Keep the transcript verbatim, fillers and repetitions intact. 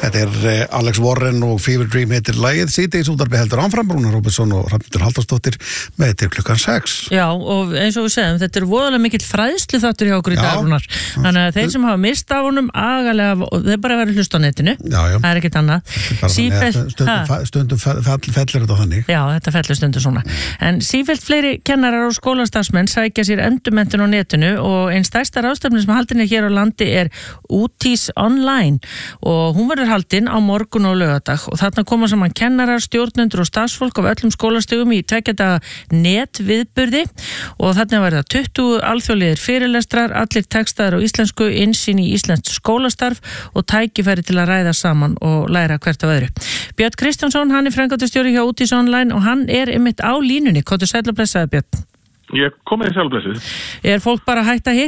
Þetta er Alex Warren og Fever Dream heitir lagið. Síðdegis útvarpið heldur áfram, Rúnar Róbertsson og Hrafnhildur Halldórsdóttir með til klukkan sex. Já, og eins og við segjum, þetta er voðalega mikill fræðslu þáttur hjá okkur í dag, Rúnar. Þannig að þeir sem hafa mist af honum agalega, þeir bara verið hlust á netinu. Já, já. Það er ekkert annað. Sífellt, stundum, stundum fellir þetta þannig. Já, þetta fellir stundum svona. En sífellt fleiri kennarar og skólastarfsmenn sækja sér endurmenntun á netinu og einn stærsta ráðstefnu sem haldin er hér á landi er Útís Online og hún verður haldin á morgun og laugardag og þarna koma saman kennarar, stjórnendur og starfsfólk af öllum skólastigum í tveggja daga netviðburði og þarna verða tuttugu alþjóðlegir fyrirlestrar, allir textaðir á íslensku, innsýn í íslenskt skólastarf og tækifæri til að ræða saman og læra hvert af öðru. Björn Kristjánsson, hann er framkvæmdastjóri hjá Útís Online og hann er einmitt á línunni. Hvað er sæll og blessaður, Björn? Ég komið í sjálfblessið. Er fólk bara hægt að hitta